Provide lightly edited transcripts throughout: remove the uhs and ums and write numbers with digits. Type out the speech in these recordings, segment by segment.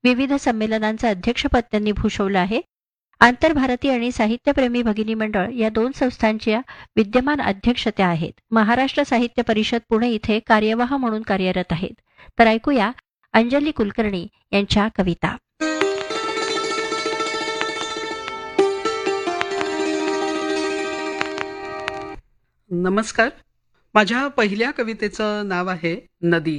विविध संमेलनांचं अध्यक्षपद त्यांनी भूषवलं आहे. आंतरभारतीय आणि साहित्यप्रेमी भगिनी मंडळ या 2 संस्थांच्या विद्यमान अध्यक्ष त्या आहेत. महाराष्ट्र साहित्य परिषद पुणे इथे कार्यवाह म्हणून कार्यरत आहेत. तर ऐकूया अंजली कुलकर्णी यांच्या कविता. नमस्कार. माझ्या पहिल्या कवितेचं नाव आहे नदी.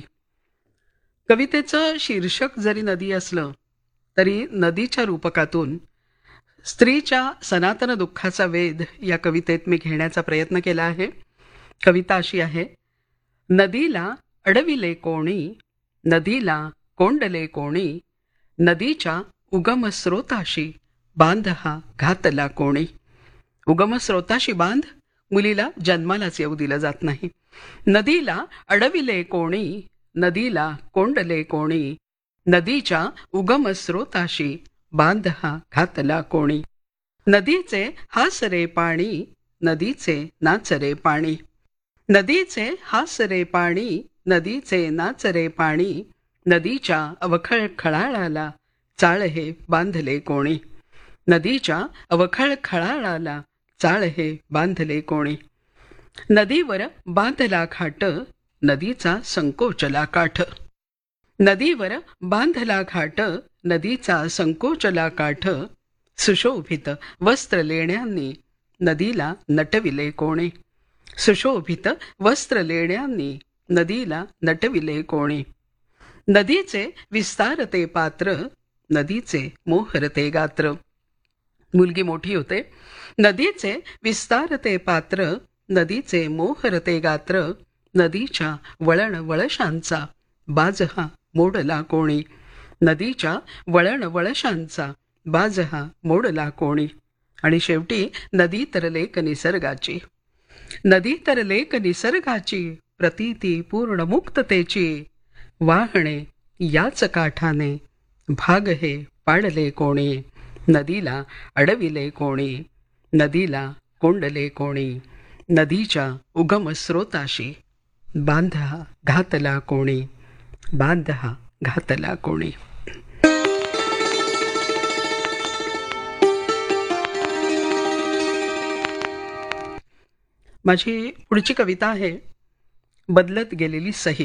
कवितेचं शीर्षक जरी नदी असलं तरी नदीच्या रूपकातून स्त्रीच्या सनातन दुःखाचा वेध या कवितेत मी घेण्याचा प्रयत्न केला आहे. कविता अशी आहे. नदीला अडविले कोणी, नदीला कोंडले कोणी, नदीच्या उगमस्रोताशी बांध हा घातला कोणी. उगमस्रोताशी बांध मुलीला जन्मालाच येऊ दिलं जात नाही. नदीला अडविले कोणी, नदीला कोंडले कोणी, नदीच्या उगमस्रोताशी बांध हा घातला कोणी. नदीचे हास रे पाणी, नदीचे नाच रे पाणी, नदीचे हास रे पाणी, नदीचे नाच रे पाणी, नदीच्या अवखळ खळाळाला चाळ हे बांधले कोणी. नदीच्या अवखळ खळाळाला चाळ हे बांधले कोणी. नदीवर बांधला घाट, नदीचा संकोचला काठ, नदीवर बांधला घाट, नदीचा संकोचला काठ, सुशोभित वस्त्र लेण्यांनी नदीला नटविले कोणी. सुशोभित वस्त्र लेण्यांनी नदीला नटविले कोणी. नदीचे विस्तारते पात्र, नदीचे मोहरते गात्र. मुलगी मोठी होते. नदीचे विस्तारते पात्र, नदीचे मोहरते गात्र, नदीच्या वळण वळशांचा बाज हा मोडला कोणी. नदीच्या वळण वळशांचा बाज हा मोडला कोणी. आणि शेवटी नदी तर लेक निसर्गाची, नदी तर लेक निसर्गाची, प्रतीती पूर्ण मुक्ततेची, वाहणे याच काठाने भाग हे पाडले कोणी. नदीला अडविले कोणी, नदीला कोंडले कोणी, नदीच्या उगम स्रोताशी बांध हा घातला कोणी, बांध हा घातला कोणी. माझी पुढची कविता आहे बदलत गेलेली सही.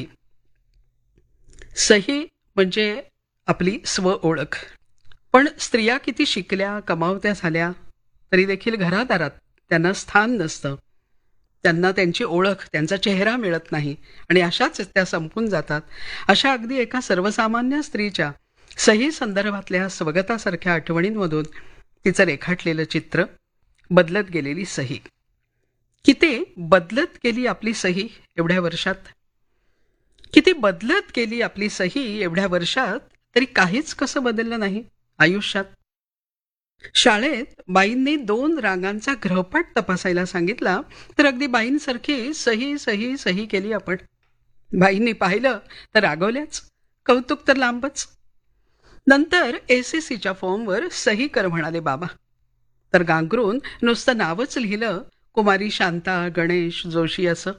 सही म्हणजे आपली स्व ओळख. पण स्त्रिया किती शिकल्या कमावत्या झाल्या तरी देखील घरादारात त्यांना स्थान नसतं. त्यांना त्यांची ओळख, त्यांचा चेहरा मिळत नाही आणि अशाच त्या संपून जातात. अशा अगदी एका सर्वसामान्य स्त्रीच्या सही संदर्भातल्या स्वगतासारख्या आठवणींमधून तिचं रेखाटलेलं चित्र बदलत गेलेली सही. किती बदलत गेली आपली सही एवढ्या वर्षात, किती बदलत गेली आपली सही एवढ्या वर्षात, तरी काहीच कसं बदललं नाही आयुष्यात. शाळेत बाईंनी 2 रागांचा गृहपाठ तपासायला सांगितला तर अगदी बाईंसारखी सही सही सही केली आपण. बाईंनी पाहिलं तर रागवल्याच, कौतुक तर लांबच. नंतर ACCच्या फॉर्मवर सही कर म्हणाले बाबा, तर गांगरून नुसतं नावच लिहिलं, कुमारी शांता गणेश जोशी असं.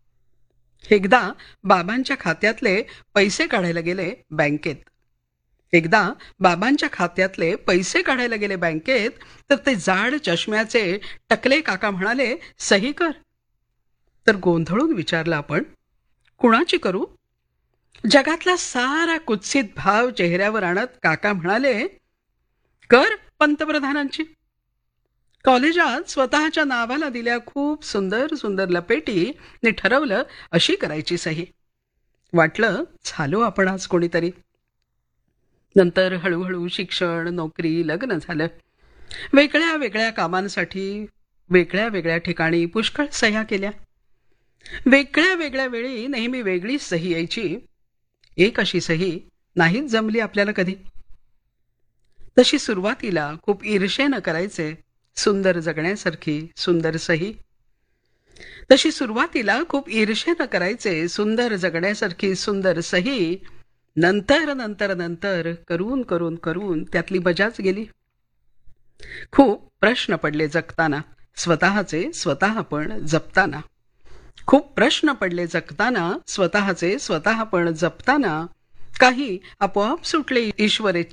एकदा बाबांच्या खात्यातले पैसे काढायला गेले बँकेत. एकदा बाबांच्या खात्यातले पैसे काढायला गेले बँकेत, तर ते जाड चष्म्याचे टकले काका म्हणाले सही कर. तर गोंधळून विचारलं आपण, कुणाची करू? जगातला सारा कुत्सित भाव चेहऱ्यावर आणत काका म्हणाले, कर पंतप्रधानांची. कॉलेजात स्वतःच्या नावाला दिल्या खूप सुंदर सुंदर लपेटी ने ठरवलं अशी करायची सही. वाटलं झालो आपण आज कोणीतरी. नंतर हळूहळू शिक्षण, नोकरी, लग्न झालं. वेगळ्या वेगळ्या कामांसाठी वेगळ्या वेगळ्या ठिकाणी पुष्कळ सह्या केल्या. वेगळ्या वेगळ्या वेळी नेहमी वेगळी सही यायची. एक अशी सही नाहीच जमली आपल्याला कधी. तशी सुरुवातीला खूप ईर्षेनं करायचे सुंदर जगण्यासारखी सुंदर सही. तशी सुरुवातीला खूप ईर्षेनं करायचे सुंदर जगण्यासारखी सुंदर सही. नंतर नंतर नंतर करून करून करून त्यातली मजाच गेली. खूप प्रश्न पडले जगताना, स्वतःचे स्वतः पण जपताना. खूप प्रश्न पडले जगताना, स्वतःचे स्वतः पण जपताना. काही आपोआप सुटले ईश्वरेच्छेने.